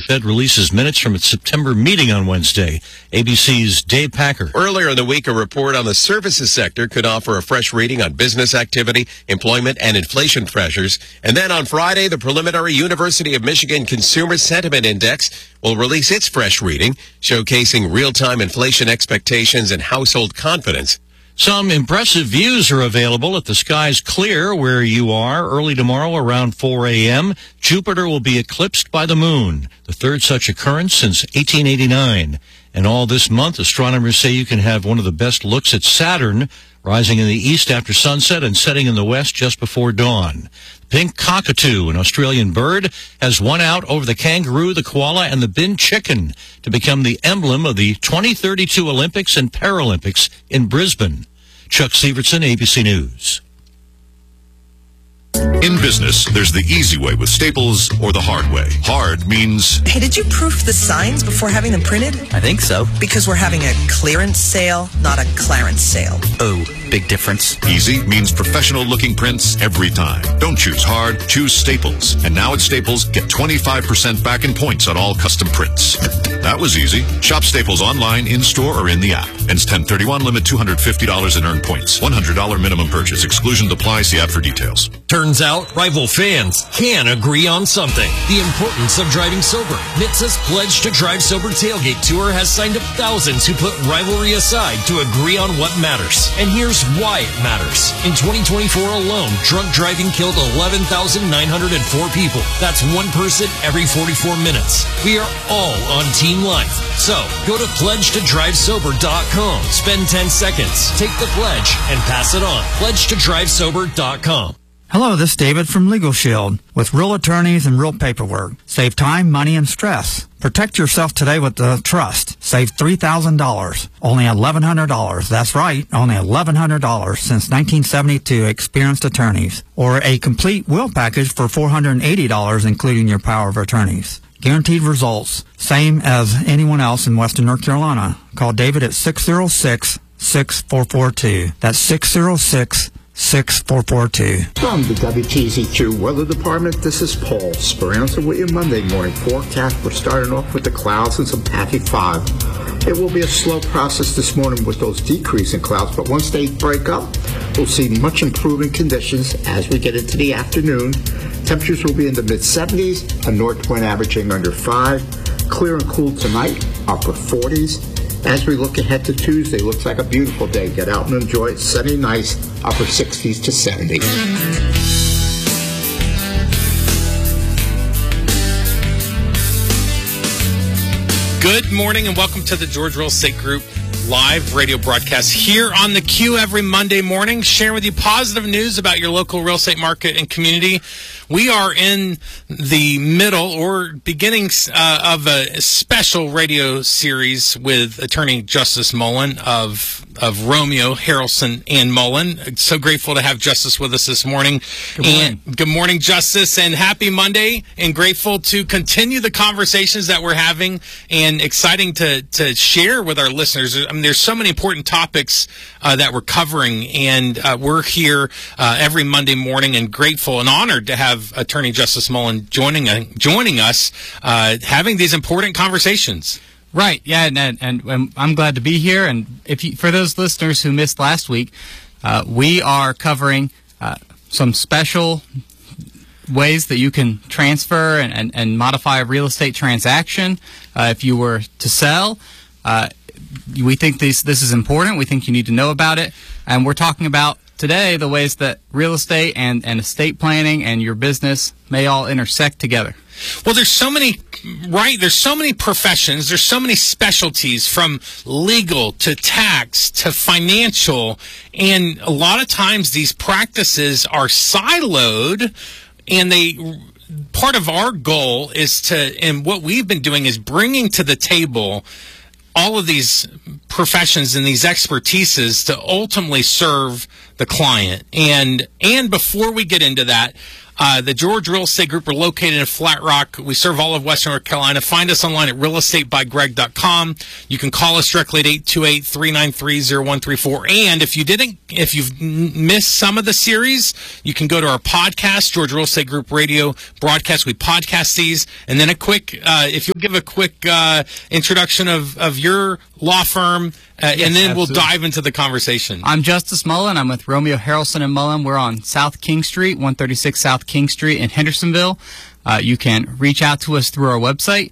Fed releases minutes from its September meeting on Wednesday. ABC's Dave Packer. Earlier in the week, a report on the services sector could offer a fresh reading on business activity, employment, and inflation pressures. And then on Friday, the preliminary University of Michigan Consumer Sentiment Index will release its fresh reading, showcasing real-time inflation expectations and household confidence. Some impressive views are available at the Skies Clear where you are. Early tomorrow around 4 a.m., Jupiter will be eclipsed by the moon, the third such occurrence since 1889. And all this month, astronomers say you can have one of the best looks at Saturn, rising in the east after sunset and setting in the west just before dawn. Pink cockatoo, an Australian bird, has won out over the kangaroo, the koala, and the bin chicken to become the emblem of the 2032 Olympics and Paralympics in Brisbane. Chuck Severson, ABC News. In business, there's the easy way with Staples or the hard way. Hard means... Hey, did you proof the signs before having them printed? I think so. Because we're having a clearance sale, not a clarence sale. Oh, big difference. Easy means professional-looking prints every time. Don't choose hard, choose Staples. And now at Staples, get 25% back in points on all custom prints. That was easy. Shop Staples online, in-store, or in the app. Ends 10/31, limit $250 in earned points. $100 minimum purchase. Exclusions apply. See app for details. Turns out, rival fans can agree on something. The importance of driving sober. NHTSA's Pledge to Drive Sober Tailgate Tour has signed up thousands who put rivalry aside to agree on what matters. And here's why it matters. In 2024 alone, drunk driving killed 11,904 people. That's one person every 44 minutes. We are all on Team Life. So, go to pledgetodrivesober.com. Spend 10 seconds, take the pledge, and pass it on. Pledgetodrivesober.com. Hello, this is David from Legal Shield. With real attorneys and real paperwork. Save time, money, and stress. Protect yourself today with the trust. Save $3,000. Only $1,100. That's right, only $1,100 since 1972 experienced attorneys. Or a complete will package for $480, including your power of attorneys. Guaranteed results. Same as anyone else in Western North Carolina. Call David at 606-6442. That's 606-6442. From the WTZ2 Weather Department, this is Paul Speranza with your Monday morning forecast. We're starting off with the clouds and some patchy fog. It will be a slow process this morning with those decreasing clouds, but once they break up, we'll see much improving conditions as we get into the afternoon. Temperatures will be in the mid-70s, a north wind averaging under 5. Clear and cool tonight, upper 40s. As we look ahead to Tuesday, looks like a beautiful day. Get out and enjoy it. Sunny, nice, upper 60s to 70. Good morning and welcome to the George Real Estate Group live radio broadcast here on the Q every Monday morning, sharing with you positive news about your local real estate market and community. We are in the middle or beginnings of a special radio series with Attorney Justice Mullen of Romeo, Harrelson, and Mullen. So grateful to have Justice with us this morning. Good morning. And good morning, Justice, and happy Monday, and grateful to continue the conversations that we're having and exciting to share with our listeners. I mean, there's so many important topics that we're covering, and we're here every Monday morning and grateful and honored to have Attorney Justice Mullen joining us, having these important conversations. Right, yeah, and I'm glad to be here. And for those listeners who missed last week, we are covering some special ways that you can transfer and modify a real estate transaction if you were to sell. We think this is important. We think you need to know about it. And we're talking about today the ways that real estate and estate planning and your business may all intersect together. Well, there's so many, right? There's so many professions. There's so many specialties, from legal to tax to financial. And a lot of times these practices are siloed, and part of our goal is and what we've been doing is bringing to the table all of these professions and these expertises to ultimately serve the client. And before we get into that, The George Real Estate Group, we're located in Flat Rock. We serve all of Western North Carolina. Find us online at realestatebygreg.com. You can call us directly at 828-393-0134. And if you've missed some of the series, you can go to our podcast, George Real Estate Group Radio Broadcast. We podcast these. And then if you'll give a quick introduction of your law firm, and then we'll dive into the conversation. I'm Justice Mullen. I'm with Romeo Harrelson & Mullen. We're on South King Street, 136 South King Street in Hendersonville. You can reach out to us through our website,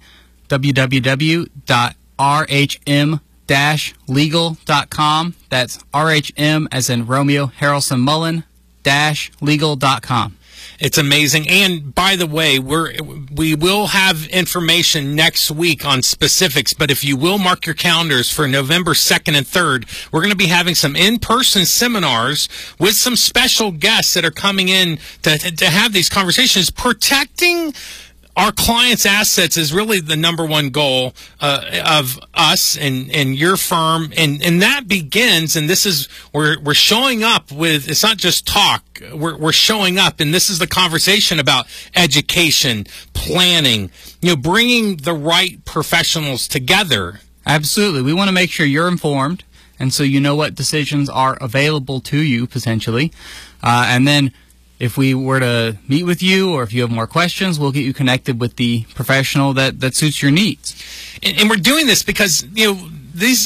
www.rhm-legal.com. That's RHM as in Romeo Harrelson Mullen -legal.com. It's amazing. And by the way, we will have information next week on specifics, but if you will mark your calendars for November 2nd and 3rd, we're going to be having some in-person seminars with some special guests that are coming in to have these conversations. Protecting our clients' assets is really the number one goal of us and your firm, and that begins. And this is we're showing up with. It's not just talk. We're showing up, and this is the conversation about education, planning. Bringing the right professionals together. Absolutely, we want to make sure you're informed, and so you know what decisions are available to you potentially, and then. If we were to meet with you or if you have more questions, we'll get you connected with the professional that suits your needs. And we're doing this because, this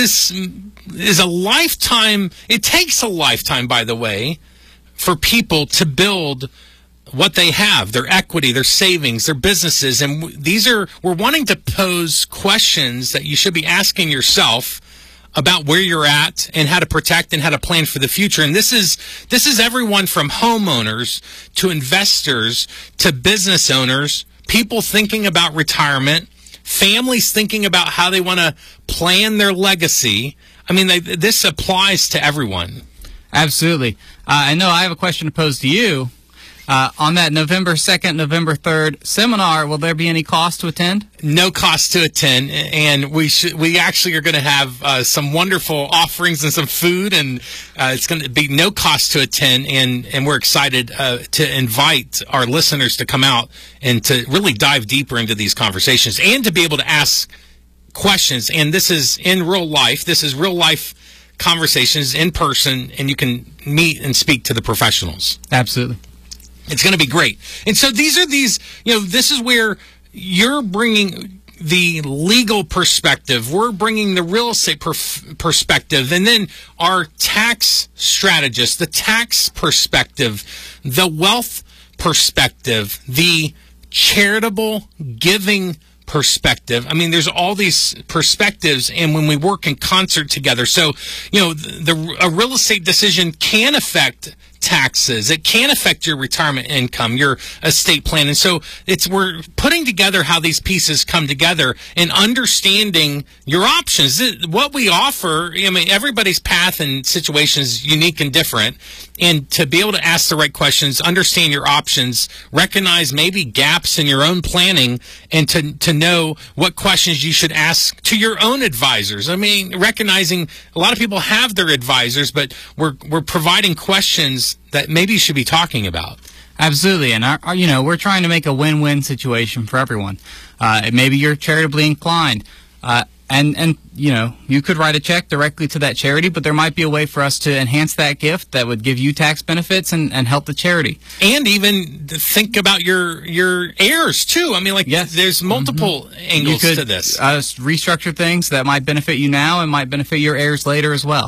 is a lifetime. It takes a lifetime, by the way, for people to build what they have, their equity, their savings, their businesses. And we're wanting to pose questions that you should be asking yourself about where you're at and how to protect and how to plan for the future. And this is everyone from homeowners to investors to business owners, people thinking about retirement, families thinking about how they want to plan their legacy. I mean, this applies to everyone. Absolutely. I know I have a question to pose to you. On that November 2nd, November 3rd seminar, will there be any cost to attend? No cost to attend, and we actually are going to have some wonderful offerings and some food, and it's going to be no cost to attend, and we're excited to invite our listeners to come out and to really dive deeper into these conversations and to be able to ask questions. And this is in real life. This is real life conversations in person, and you can meet and speak to the professionals. Absolutely. It's going to be great. And so this is where you're bringing the legal perspective. We're bringing the real estate perspective. And then our tax strategist, the tax perspective, the wealth perspective, the charitable giving perspective. I mean, there's all these perspectives, and when we work in concert together. So, a real estate decision can affect taxes. It can affect your retirement income, your estate plan. And so we're putting together how these pieces come together and understanding your options. What we offer, everybody's path and situation is unique and different. And to be able to ask the right questions, understand your options, recognize maybe gaps in your own planning, and to know what questions you should ask to your own advisors. I mean, recognizing a lot of people have their advisors, but we're providing questions that maybe you should be talking about. Absolutely, and we're trying to make a win-win situation for everyone. Maybe you're charitably inclined, and you could write a check directly to that charity, but there might be a way for us to enhance that gift that would give you tax benefits and help the charity. And even think about your heirs too. I mean, yes. There's multiple angles to this. Restructure things that might benefit you now and might benefit your heirs later as well.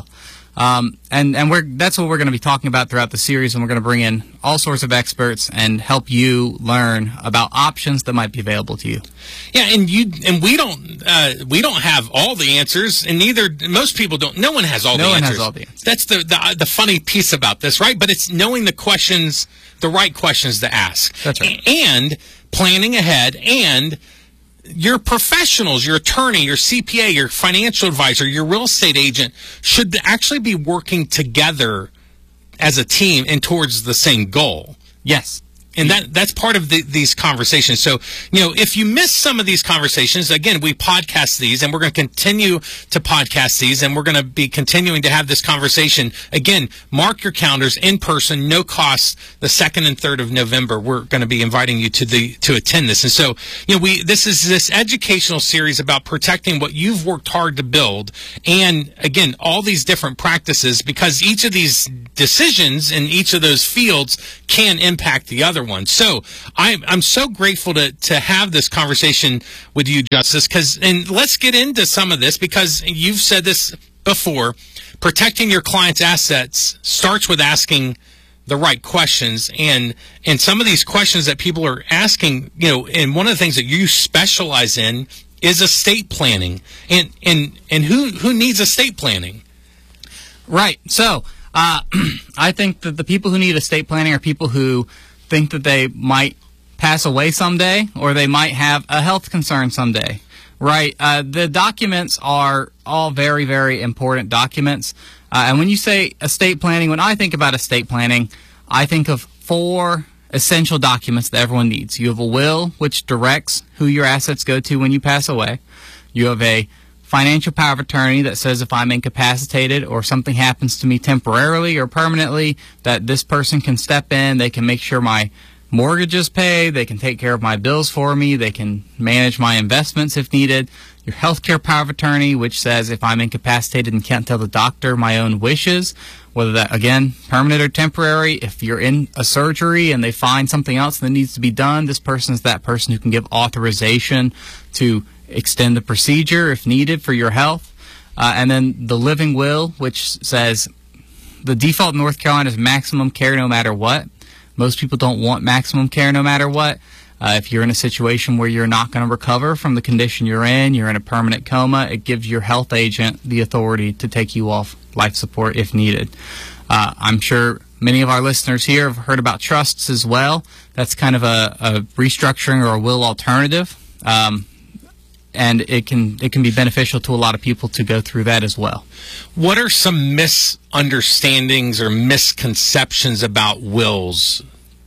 That's what we're going to be talking about throughout the series, and we're going to bring in all sorts of experts and help you learn about options that might be available to you. Yeah, and we don't have all the answers, and most people don't. No one has all the answers. No one has all the answers. That's the funny piece about this, right? But it's knowing the right questions to ask. That's right. And planning ahead, and your professionals, your attorney, your CPA, your financial advisor, your real estate agent should actually be working together as a team and towards the same goal. Yes. And that's part of these conversations. So, if you miss some of these conversations, again, we podcast these, and we're going to continue to podcast these, and we're going to be continuing to have this conversation. Again, mark your calendars in person, no cost, the 2nd and 3rd of November. We're going to be inviting you to attend this. And so, this is this educational series about protecting what you've worked hard to build, and again, all these different practices, because each of these decisions in each of those fields can impact the other one. So I'm so grateful to have this conversation with you, Justice, and let's get into some of this, because you've said this before. Protecting your client's assets starts with asking the right questions, and some of these questions that people are asking, and one of the things that you specialize in is estate planning, and who needs estate planning? Right. So I think that the people who need estate planning are people who think that they might pass away someday, or they might have a health concern someday. Right. The documents are all very, very important documents. And when you say estate planning, when I think about estate planning, I think of 4 essential documents that everyone needs. You have a will, which directs who your assets go to when you pass away. You have a financial power of attorney that says if I'm incapacitated or something happens to me temporarily or permanently, that this person can step in, they can make sure my mortgage is paid, they can take care of my bills for me, they can manage my investments if needed. Your healthcare power of attorney, which says if I'm incapacitated and can't tell the doctor my own wishes, whether that, again, permanent or temporary, if you're in a surgery and they find something else that needs to be done, this person is that person who can give authorization to extend the procedure if needed for your health. And then the living will, which says the default in North Carolina is maximum care no matter what. Most people don't want maximum care no matter what. If you're in a situation where you're not going to recover from the condition you're in a permanent coma, it gives your health agent the authority to take you off life support if needed. I'm sure many of our listeners here have heard about trusts as well. That's kind of a restructuring or a will alternative. And it can be beneficial to a lot of people to go through that as well. What are some misunderstandings or misconceptions about wills?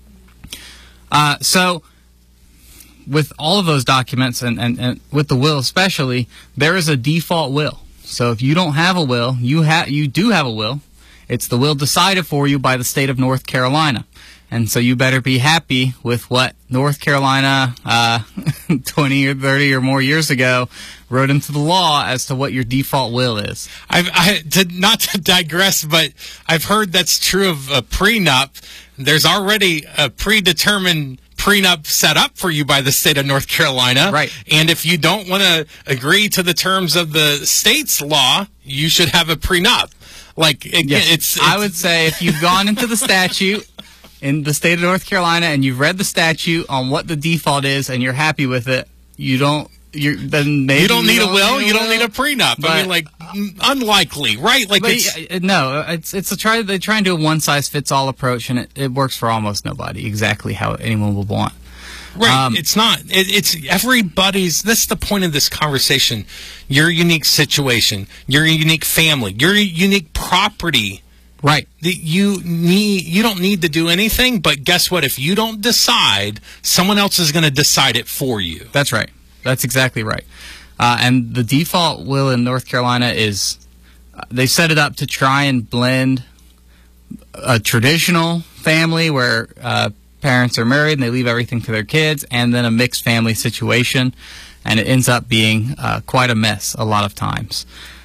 So with all of those documents, and with the will especially, there is a default will. So if you don't have a will, you do have a will. It's the will decided for you by the state of North Carolina. And so you better be happy with what North Carolina 20 or 30 or more years ago wrote into the law as to what your default will is. Not to digress, but I've heard that's true of a prenup. There's already a predetermined prenup set up for you by the state of North Carolina. Right. And if you don't want to agree to the terms of the state's law, you should have a prenup. Yes. I would say if you've gone into the statute in the state of North Carolina and you've read the statute on what the default is and you're happy with it, you don't need a will, you don't need a prenup. But, unlikely, right? No, they try and do a one size fits all approach, and it works for almost nobody. Exactly how anyone would want. Right. It's not. It's everybody's. That's the point of this conversation. Your unique situation, your unique family, your unique property. Right. You don't need to do anything, but guess what? If you don't decide, someone else is going to decide it for you. That's right. That's exactly right. And the default will in North Carolina is they set it up to try and blend a traditional family where parents are married and they leave everything to their kids, and then a mixed family situation, and it ends up being quite a mess a lot of times.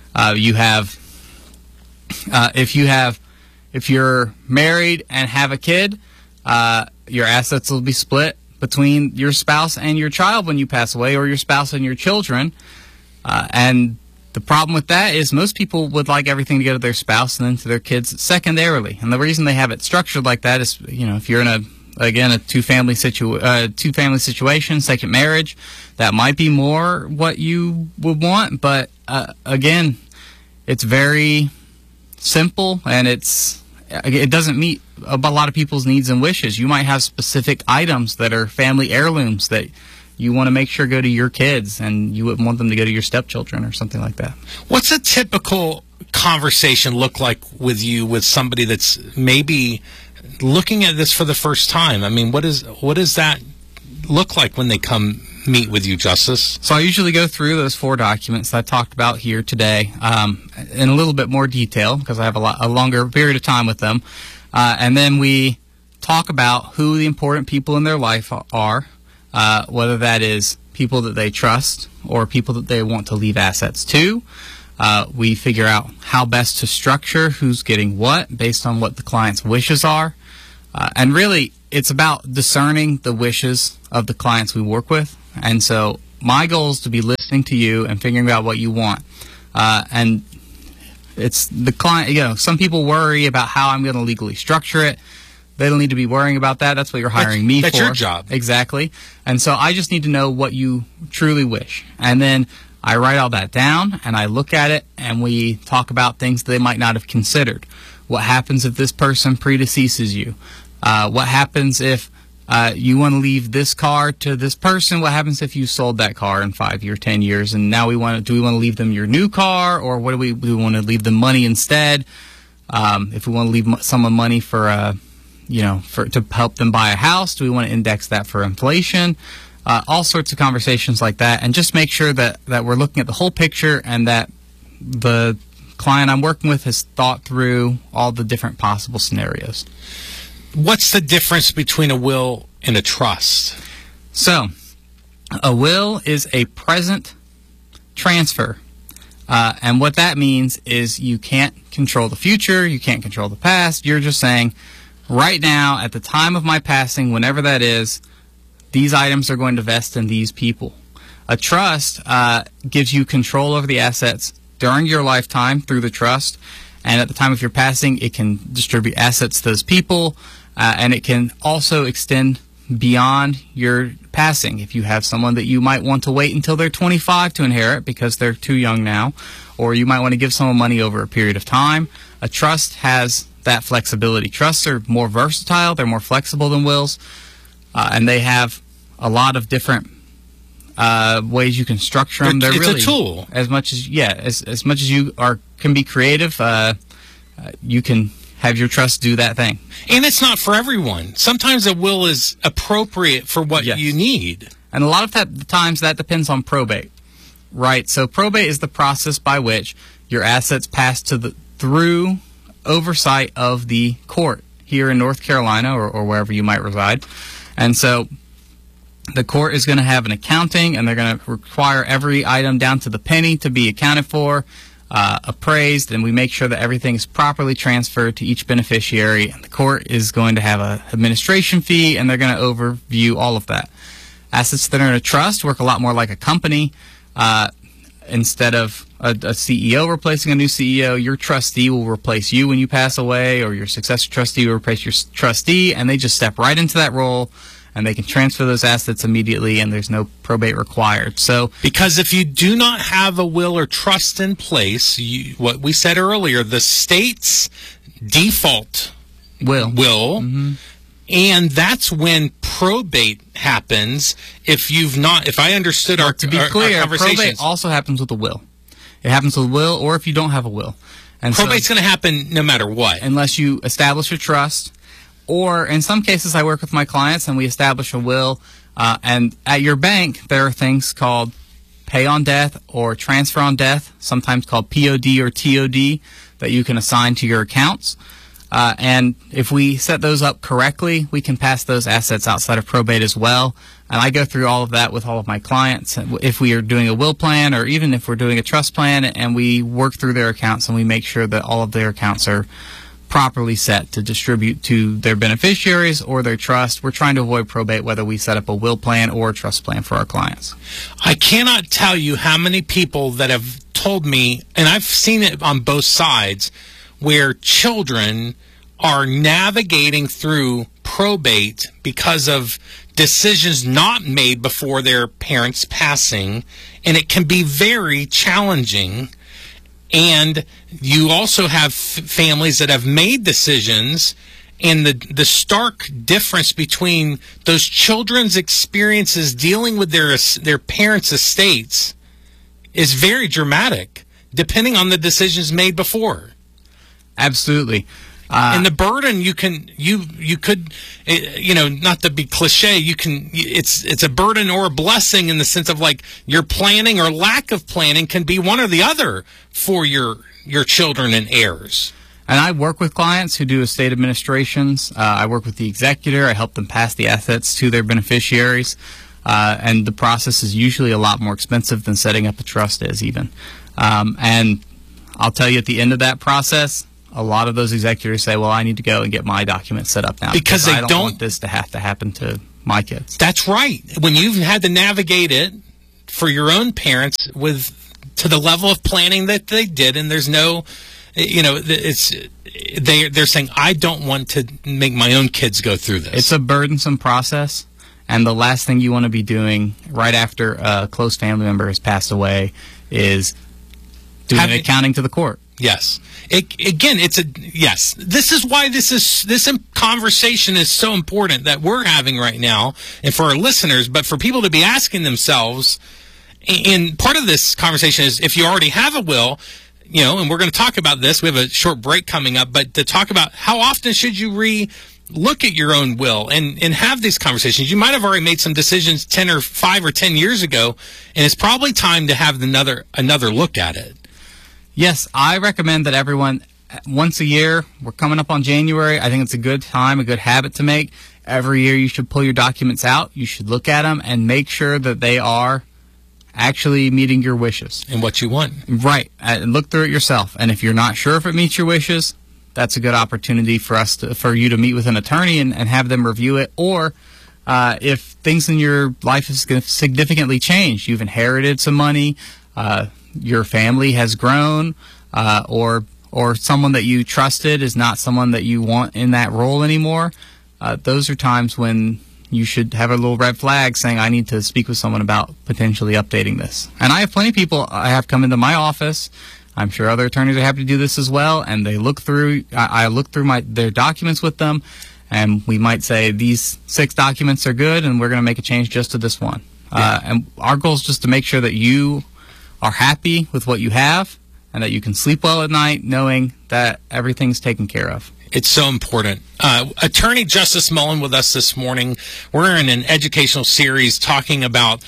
If you're married and have a kid, your assets will be split between your spouse and your child when you pass away, or your spouse and your children. And the problem with that is most people would like everything to go to their spouse and then to their kids secondarily. And the reason they have it structured like that is, if you're in a two-family situation, second marriage, that might be more what you would want. But again, it's very simple, and it doesn't meet a lot of people's needs and wishes. You might have specific items that are family heirlooms that you want to make sure go to your kids, and you wouldn't want them to go to your stepchildren or something like that. What's a typical conversation look like with you with somebody that's maybe looking at this for the first time, I mean, what does that look like when they come meet with you, Justice? So I usually go through those 4 documents that I talked about here today in a little bit more detail because I have a longer period of time with them. And then we talk about who the important people in their life are, whether that is people that they trust or people that they want to leave assets to. We figure out how best to structure who's getting what based on what the client's wishes are. And really, it's about discerning the wishes of the clients we work with. And so my goal is to be listening to you and figuring out what you want. And it's the client, some people worry about how I'm going to legally structure it. They don't need to be worrying about that. That's what you're hiring me for. That's your job. Exactly. And so I just need to know what you truly wish. And then I write all that down and I look at it and we talk about things they might not have considered. What happens if this person predeceases you? What happens if you want to leave this car to this person? What happens if you sold that car in 5 years, 10 years, and now do we want to leave them your new car, or do we want to leave them money instead? If we want to leave someone money to help them buy a house, do we want to index that for inflation? All sorts of conversations like that, and just make sure that we're looking at the whole picture and that the client I'm working with has thought through all the different possible scenarios. What's the difference between a will and a trust? So, a will is a present transfer. And what that means is you can't control the future, you can't control the past. You're just saying, right now, at the time of my passing, whenever that is, these items are going to vest in these people. A trust gives you control over the assets during your lifetime through the trust, and at the time of your passing, it can distribute assets to those people, and it can also extend beyond your passing. If you have someone that you might want to wait until they're 25 to inherit because they're too young now, or you might want to give someone money over a period of time, a trust has that flexibility. Trusts are more versatile, they're more flexible than wills, and they have a lot of different ways you can structure them. They're it's really a tool. As much as you can be creative, you can have your trust do that thing. And it's not for everyone. Sometimes a will is appropriate for what you need. And a lot of times that depends on probate, right? So probate is the process by which your assets pass through oversight of the court here in North Carolina or wherever you might reside. And so the court is going to have an accounting, and they're going to require every item down to the penny to be accounted for, appraised, and we make sure that everything is properly transferred to each beneficiary. And the court is going to have an administration fee, and they're going to overview all of that. Assets that are in a trust work a lot more like a company. Instead of a CEO replacing a new CEO, your trustee will replace you when you pass away, or your successor trustee will replace your trustee, and they just step right into that role, and they can transfer those assets immediately, and there's no probate required. So, because if you do not have a will or trust in place, what we said earlier, the state's default will mm-hmm. And that's when probate happens. If I understood our conversations, probate also happens with a will. It happens with a will, or if you don't have a will. And probate's going to happen no matter what, unless you establish a trust. Or in some cases, I work with my clients and we establish a will. And at your bank, there are things called pay on death or transfer on death, sometimes called POD or TOD, that you can assign to your accounts. And if we set those up correctly, we can pass those assets outside of probate as well. And I go through all of that with all of my clients. If we are doing a will plan, or even if we're doing a trust plan, and we work through their accounts and we make sure that all of their accounts are properly set to distribute to their beneficiaries or their trust. We're trying to avoid probate whether we set up a will plan or a trust plan for our clients. I cannot tell you how many people that have told me, and I've seen it on both sides, where children are navigating through probate because of decisions not made before their parents' passing, and it can be very challenging. And you also have families that have made decisions, and the stark difference between those children's experiences dealing with their parents' estates is very dramatic, depending on the decisions made before. Absolutely. And the burden you could, not to be cliche, it's a burden or a blessing in the sense of like your planning or lack of planning can be one or the other for your children and heirs. And I work with clients who do estate administrations. I work with the executor. I help them pass the assets to their beneficiaries. And the process is usually a lot more expensive than setting up a trust is even. And I'll tell you, at the end of that process, a lot of those executors say, well, I need to go and get my documents set up now. Because I don't want this to have to happen to my kids. That's right. When you've had to navigate it for your own parents to the level of planning that they did, and there's no, they're saying, I don't want to make my own kids go through this. It's a burdensome process, and the last thing you want to be doing right after a close family member has passed away is doing accounting to the court. Yes. Yes. This is why this conversation is so important that we're having right now, and for our listeners, but for people to be asking themselves. And part of this conversation is if you already have a will, and we're going to talk about this. We have a short break coming up, but to talk about how often should you look at your own will and have these conversations. You might have already made some decisions 5 or 10 years ago, and it's probably time to have another look at it. Yes, I recommend that everyone, once a year, we're coming up on January, I think it's a good time, a good habit to make. Every year you should pull your documents out, you should look at them, and make sure that they are actually meeting your wishes. And what you want. Right, and look through it yourself. And if you're not sure if it meets your wishes, that's a good opportunity for you to meet with an attorney and have them review it. Or if things in your life have significantly changed, you've inherited some money, your family has grown, or someone that you trusted is not someone that you want in that role anymore, those are times when you should have a little red flag saying, I need to speak with someone about potentially updating this. And I have plenty of people I have come into my office. I'm sure other attorneys are happy to do this as well, and they look through. I look through their documents with them, and we might say these 6 documents are good, and we're going to make a change just to this one. Yeah. And our goal is just to make sure that you are happy with what you have and that you can sleep well at night knowing that everything's taken care of. It's so important. Attorney Justice Mullen with us this morning. We're in an educational series talking about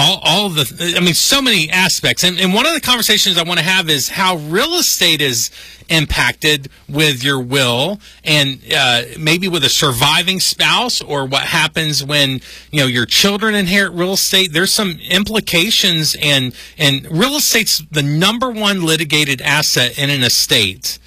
so many aspects. And one of the conversations I want to have is how real estate is impacted with your will, and maybe with a surviving spouse, or what happens when your children inherit real estate. There's some implications, and real estate's the number one litigated asset in an estate.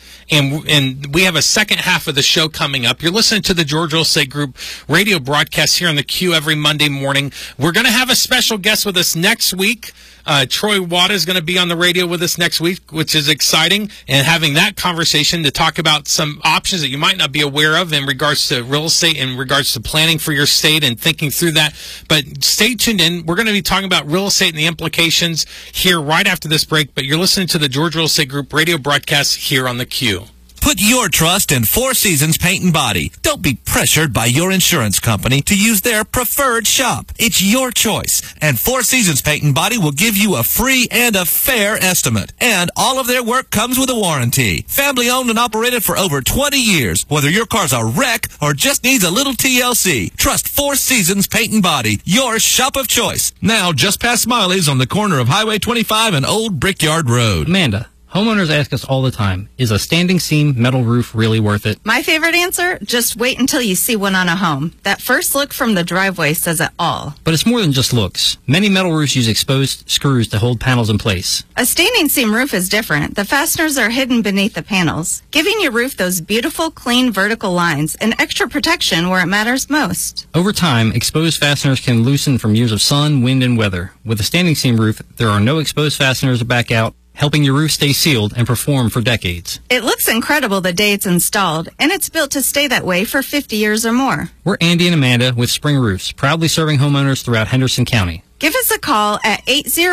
And we have a second half of the show coming up. You're listening to the George Real Estate Group radio broadcast here on the Q every Monday morning. We're going to have a special guest with us next week. Troy Wada is going to be on the radio with us next week, which is exciting, and having that conversation to talk about some options that you might not be aware of in regards to real estate, in regards to planning for your estate and thinking through that. But stay tuned in. We're going to be talking about real estate and the implications here right after this break. But you're listening to the George Real Estate Group radio broadcast here on the Q. Put your trust in Four Seasons Paint and Body. Don't be pressured by your insurance company to use their preferred shop. It's your choice, and Four Seasons Paint and Body will give you a free and a fair estimate. And all of their work comes with a warranty. Family owned and operated for over 20 years. Whether your car's a wreck or just needs a little TLC, trust Four Seasons Paint and Body, your shop of choice. Now just past Smiley's on the corner of Highway 25 and Old Brickyard Road. Amanda, homeowners ask us all the time, is a standing seam metal roof really worth it? My favorite answer? Just wait until you see one on a home. That first look from the driveway says it all. But it's more than just looks. Many metal roofs use exposed screws to hold panels in place. A standing seam roof is different. The fasteners are hidden beneath the panels, giving your roof those beautiful, clean vertical lines and extra protection where it matters most. Over time, exposed fasteners can loosen from years of sun, wind, and weather. With a standing seam roof, there are no exposed fasteners to back out, helping your roof stay sealed and perform for decades. It looks incredible the day it's installed, and it's built to stay that way for 50 years or more. We're Andy and Amanda with Spring Roofs, proudly serving homeowners throughout Henderson County. Give us a call at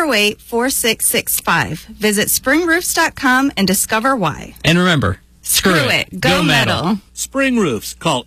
808-4665. Visit springroofs.com and discover why. And remember, screw it. Go metal. Spring Roofs. Call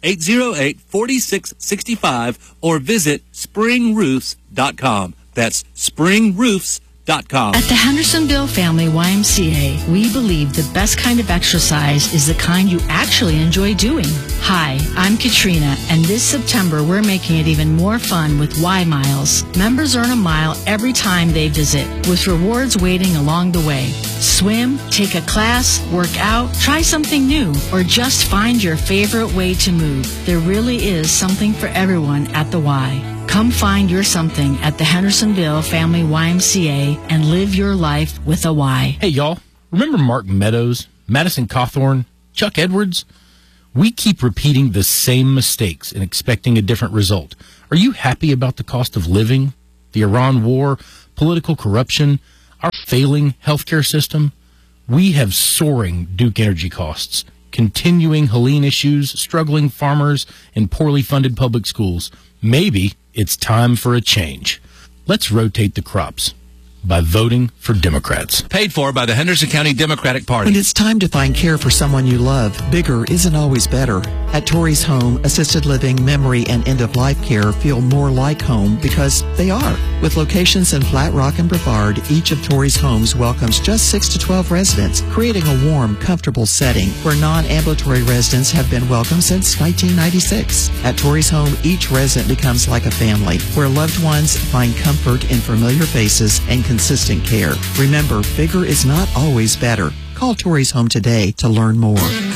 808-4665 or visit springroofs.com. That's springroofs.com. At the Hendersonville Family YMCA, we believe the best kind of exercise is the kind you actually enjoy doing. Hi, I'm Katrina, and this September we're making it even more fun with Y Miles. Members earn a mile every time they visit, with rewards waiting along the way. Swim, take a class, work out, try something new, or just find your favorite way to move. There really is something for everyone at the Y. Come find your something at the Hendersonville Family YMCA and live your life with a Y. Hey, y'all. Remember Mark Meadows, Madison Cawthorn, Chuck Edwards? We keep repeating the same mistakes and expecting a different result. Are you happy about the cost of living, the Iran war, political corruption, our failing healthcare system? We have soaring Duke Energy costs, continuing Helene issues, struggling farmers, and poorly funded public schools. Maybe it's time for a change. Let's rotate the crops by voting for Democrats. Paid for by the Henderson County Democratic Party. When it's time to find care for someone you love, bigger isn't always better. At Torrey's Home, assisted living, memory, and end-of-life care feel more like home because they are. With locations in Flat Rock and Brevard, each of Torrey's homes welcomes just 6 to 12 residents, creating a warm, comfortable setting where non-ambulatory residents have been welcome since 1996. At Torrey's Home, each resident becomes like a family, where loved ones find comfort in familiar faces and consistent care. Remember, bigger is not always better. Call Torrey's Home today to learn more.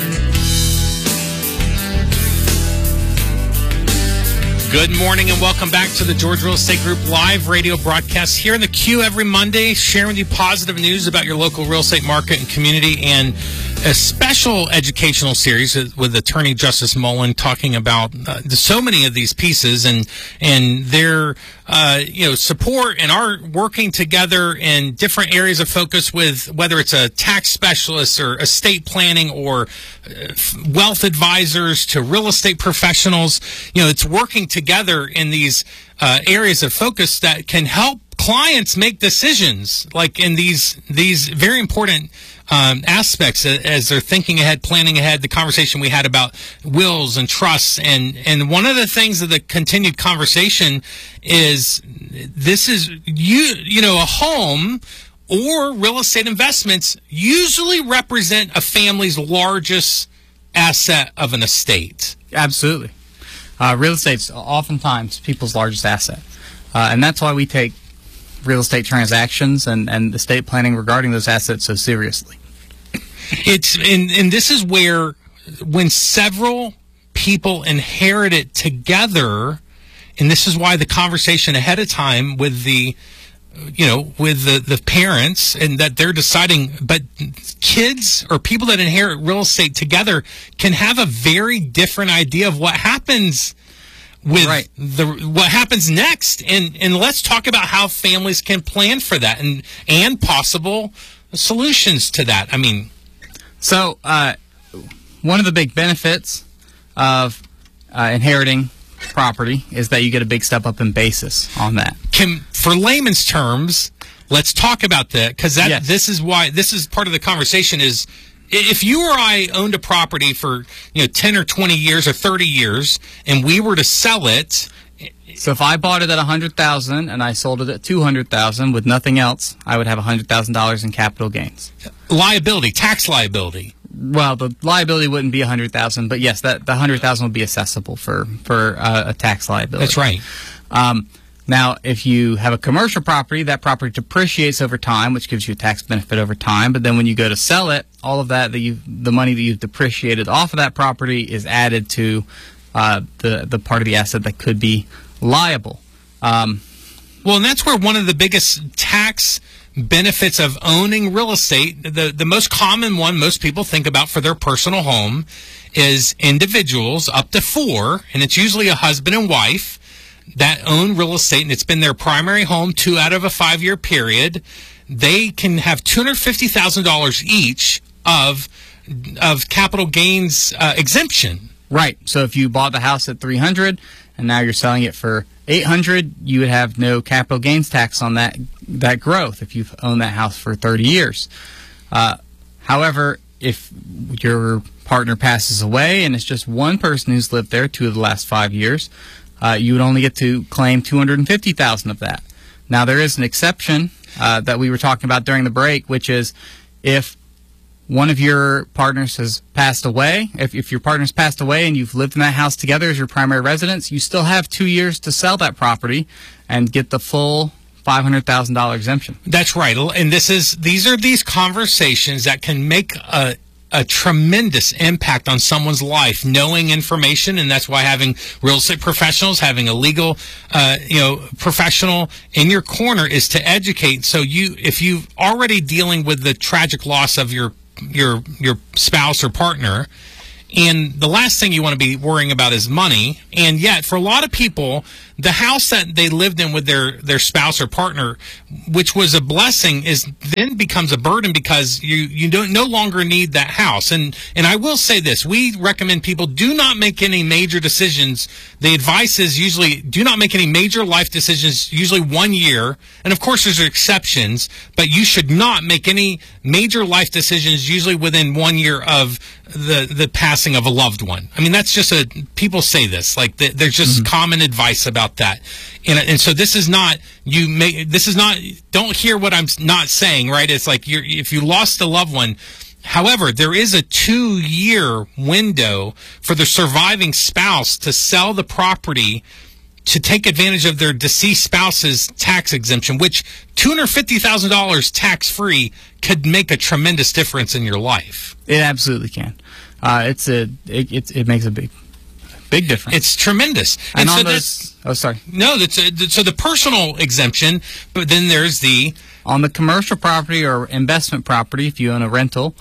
Good morning and welcome back to the George Real Estate Group live radio broadcast here in the Q every Monday, sharing with you positive news about your local real estate market and community, and a special educational series with Attorney Justice Mullen talking about so many of these pieces and their support and our working together in different areas of focus, with whether it's a tax specialist or estate planning or wealth advisors to real estate professionals. It's working together in these areas of focus that can help clients make decisions, like in these very important aspects as they're thinking ahead, planning ahead. The conversation we had about wills and trusts, and one of the things of the continued conversation is this is a home or real estate investments usually represent a family's largest asset of an estate. Absolutely. Real estate's oftentimes people's largest asset. And that's why we take real estate transactions and estate planning regarding those assets so seriously. And this is where, when several people inherit it together, and this is why the conversation ahead of time with the parents, and that they're deciding, but kids or people that inherit real estate together can have a very different idea of what happens with what happens next. And let's talk about how families can plan for that and possible solutions to that. So one of the big benefits of inheriting property is that you get a big step up in basis on that. For layman's terms, let's talk about that, because this is part of the conversation. Is if you or I owned a property for 10 or 20 years or 30 years, and we were to sell it. So if I bought it at $100,000 and I sold it at $200,000 with nothing else, I would have $100,000 in capital gains. Liability, tax liability. Well, the liability wouldn't be $100,000, but yes, the $100,000 would be assessable for a tax liability. That's right. Now, if you have a commercial property, that property depreciates over time, which gives you a tax benefit over time. But then when you go to sell it, all of that the money that you've depreciated off of that property is added to the part of the asset that could be liable. And that's where one of the biggest tax benefits of owning real estate, the most common one most people think about for their personal home, is individuals up to 4, and it's usually a husband and wife that own real estate, and it's been their primary home 2 out of a 5-year period. They can have $250,000 each of capital gains exemption. Right. So if you bought the house at $300,000 and now you're selling it for $800,000, you would have no capital gains tax on that growth if you've owned that house for 30 years. However, if your partner passes away and it's just one person who's lived there 2 of the last 5 years, you would only get to claim $250,000 of that. Now, there is an exception that we were talking about during the break, which is if one of your partners has passed away, if your partner's passed away and you've lived in that house together as your primary residence, you still have 2 years to sell that property and get the full $500,000 exemption. That's right. And these are these conversations that can make a tremendous impact on someone's life, knowing information, and that's why having real estate professionals, having a legal professional in your corner is to educate. So if you're already dealing with the tragic loss of your spouse or partner, and the last thing you want to be worrying about is money, and yet for a lot of people, the house that they lived in with their spouse or partner, which was a blessing, then becomes a burden because you don't no longer need that house. And I will say this: we recommend people do not make any major decisions. The advice is usually do not make any major life decisions. Usually 1 year, and of course there's exceptions, but you should not make any major life decisions usually within 1 year of the passing of a loved one. I mean, that's just people say this, like there's just common advice about that. And so this is not, don't hear what I'm not saying, right? It's like if you lost a loved one. However, there is a 2-year window for the surviving spouse to sell the property to take advantage of their deceased spouse's tax exemption, which $250,000 tax-free could make a tremendous difference in your life. It absolutely can. It makes a big difference. It's tremendous. And so on those, sorry. No, so the personal exemption, but then there's on the commercial property or investment property, if you own a rental,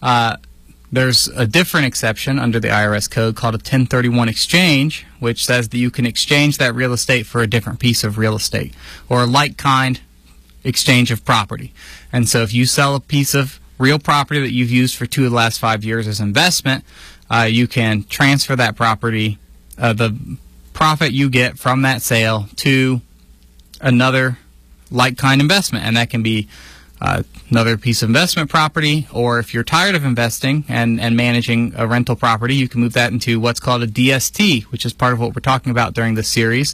there's a different exception under the IRS code called a 1031 exchange, which says that you can exchange that real estate for a different piece of real estate or a like-kind exchange of property. And so if you sell a piece of real property that you've used for 2 of the last 5 years as investment, you can transfer that property, the profit you get from that sale, to another like-kind investment. And that can be another piece of investment property, or if you're tired of investing and managing a rental property, you can move that into what's called a DST, which is part of what we're talking about during this series.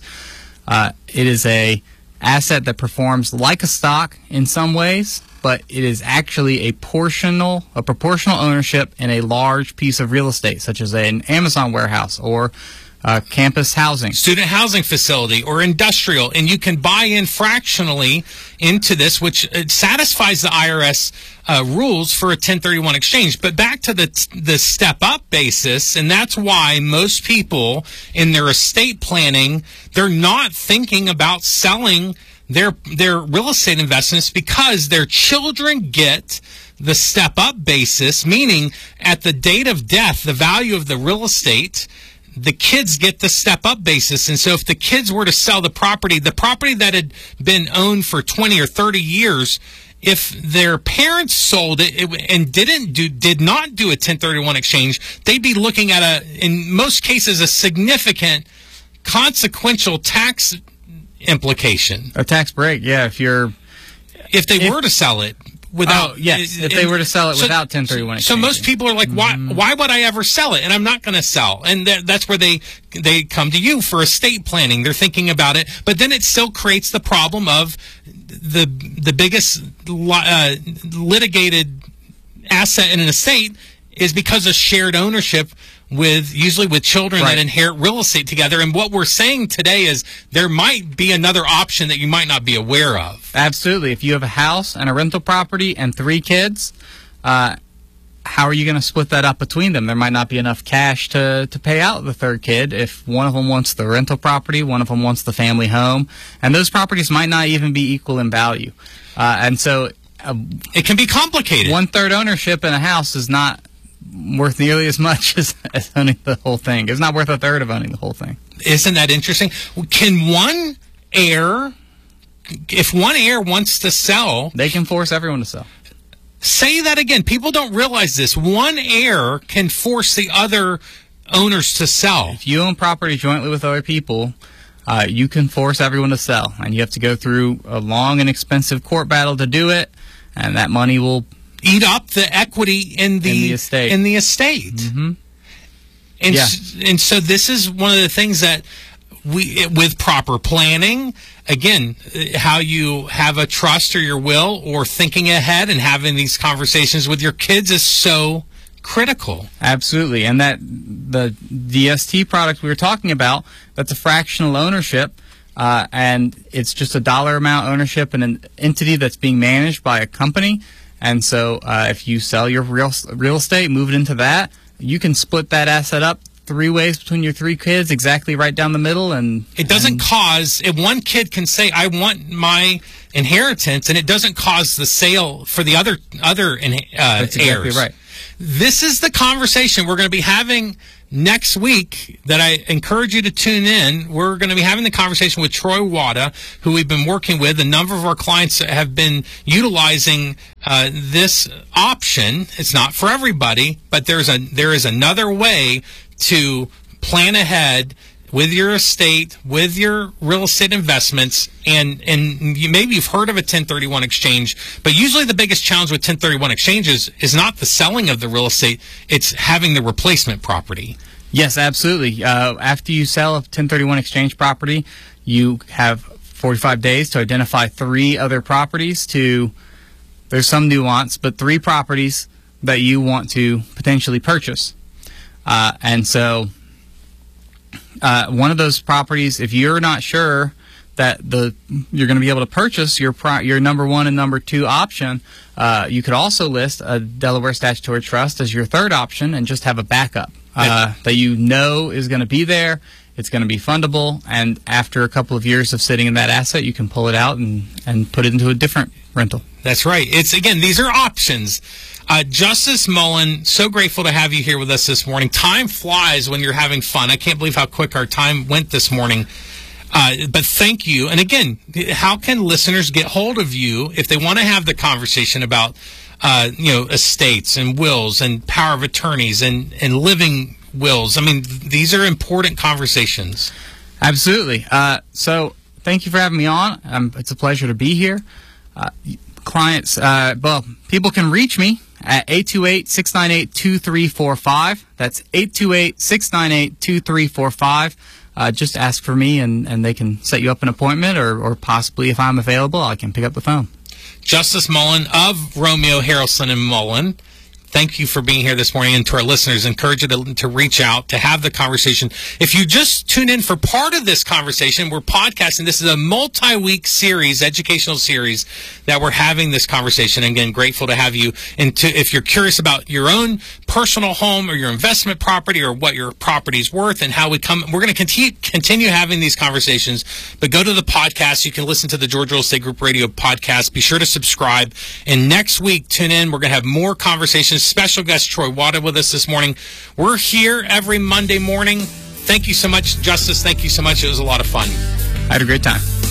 It is a asset that performs like a stock in some ways, but it is actually a proportional ownership in a large piece of real estate, such as an Amazon warehouse or campus housing, student housing facility, or industrial, and you can buy in fractionally into this, which satisfies the IRS rules for a 1031 exchange. But back to the step-up basis, and that's why most people in their estate planning, they're not thinking about selling their real estate investments because their children get the step-up basis, meaning at the date of death, the value of the real estate, the kids get the step-up basis. And so if the kids were to sell the property that had been owned for 20 or 30 years, if their parents sold it and did not do a 1031 exchange, they'd be looking at in most cases, a significant consequential tax implication. A tax break, yeah. If they were to sell it without, if they were to sell it without 1031 exchange. So most people are like, why would I ever sell it? And I'm not going to sell. And that's where they come to you for estate planning. They're thinking about it, but then it still creates the problem of the biggest litigated asset in an estate is because of shared ownership usually with children that inherit real estate together. And what we're saying today is there might be another option that you might not be aware of. Absolutely. If you have a house and a rental property and 3 kids, how are you going to split that up between them? There might not be enough cash to pay out the third kid if one of them wants the rental property, one of them wants the family home, and those properties might not even be equal in value. And so it can be complicated. 1/3 ownership in a house is not worth nearly as much as owning the whole thing. It's not worth 1/3 of owning the whole thing. Isn't that interesting? Can one heir, if one heir wants to sell, they can force everyone to sell. Say that again. People don't realize this. One heir can force the other owners to sell. If you own property jointly with other people, you can force everyone to sell, and you have to go through a long and expensive court battle to do it, and that money will eat up the equity in the estate. Mm-hmm. And so this is one of the things that with proper planning, again, how you have a trust or your will or thinking ahead and having these conversations with your kids is so critical. Absolutely. And that the DST product we were talking about, that's a fractional ownership, and it's just a dollar amount ownership in an entity that's being managed by a company. And so if you sell your real estate, move it into that, you can split that asset up 3 ways between your 3 kids, exactly right down the middle. And it doesn't cause, if one kid can say, I want my inheritance, and it doesn't cause the sale for the other that's exactly heirs. Right. This is the conversation we're going to be having next week that I encourage you to tune in. We're going to be having the conversation with Troy Wada, who we've been working with. A number of our clients have been utilizing this option. It's not for everybody, but there is another way to plan ahead with your estate, with your real estate investments, and maybe you've heard of a 1031 exchange, but usually the biggest challenge with 1031 exchanges is not the selling of the real estate, it's having the replacement property. Yes, absolutely. After you sell a 1031 exchange property, you have 45 days to identify 3 other properties there's some nuance, but 3 properties that you want to potentially purchase. And so one of those properties, if you're not sure that you're going to be able to purchase your number 1 and number 2 option, you could also list a Delaware Statutory Trust as your 3rd option and just have a backup that you know is going to be there. It's going to be fundable, and after a couple of years of sitting in that asset, you can pull it out and put it into a different rental. That's right. These are options. Justice Mullen, so grateful to have you here with us this morning. Time flies when you're having fun. I can't believe how quick our time went this morning. But thank you. And again, how can listeners get hold of you if they want to have the conversation about estates and wills and power of attorneys and living wills? I mean, these are important conversations. Absolutely. So thank you for having me on. It's a pleasure to be here. Clients, people can reach me at 828-698-2345. That's 828-698-2345. Just ask for me, and they can set you up an appointment, or possibly, if I'm available, I can pick up the phone. Justice Mullen of Romeo, Harrelson, and Mullen, thank you for being here this morning. And to our listeners, encourage you to reach out, to have the conversation. If you just tune in for part of this conversation, we're podcasting. This is a multi-week series, educational series, that we're having this conversation. Again, grateful to have you. And if you're curious about your own personal home or your investment property or what your property's worth and how we're going to continue having these conversations. But go to the podcast. You can listen to the Georgia Real Estate Group Radio podcast. Be sure to subscribe. And next week, tune in. We're going to have more conversations. Special guest Troy Wada with us this morning. We're here every Monday morning. Thank you so much, Justice. Thank you so much. It was a lot of fun. I had a great time.